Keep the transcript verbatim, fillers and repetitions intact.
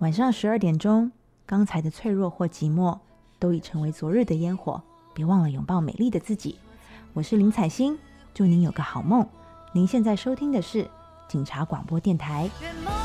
晚上十二点钟，刚才的脆弱或寂寞都已成为昨日的烟火，别忘了拥抱美丽的自己。我是林采欣，祝您有个好梦。您现在收听的是警察广播电台。